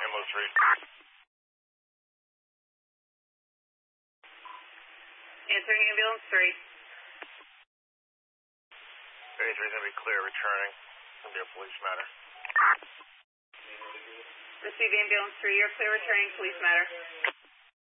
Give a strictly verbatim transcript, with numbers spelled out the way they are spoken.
Ambulance three. Answering ambulance three. eighty-three is going to be clear, returning. It's going to be a police matter. Receive ambulance three, you're clear, returning, police matter.